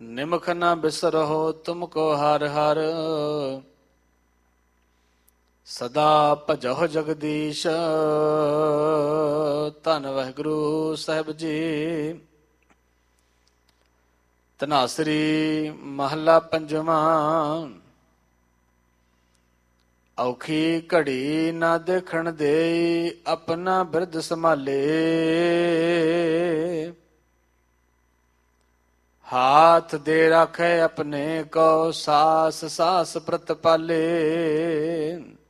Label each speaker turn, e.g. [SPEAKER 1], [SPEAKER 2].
[SPEAKER 1] ਨਿਮਖ ਨ ਬਿਸਰਹੁ ਤੁਮ ਕੋ ਹਰ ਹਰ। ਸਦਾ ਭਜਹੁ ਜਗਦੀਸ਼ ਧੰਨ ਵਾਹਿਗੁਰੂ ਸਾਹਿਬ ਜੀ। ਧਨਾਸਰੀ ਮਹੱਲਾ ਪੰਜਵਾਂ। ਔਖੀ ਘੜੀ ਨਾ ਦੇਖਣ ਦੇਈ ਆਪਣਾ ਬਿਰਧ ਸੰਭਾਲੇ। ਹਾਥ ਦੇ ਰਾਖੇ ਆਪਣੇ ਕੋ ਸਾਸ ਸਾਸ ਪ੍ਰਤਪਾਲੇ।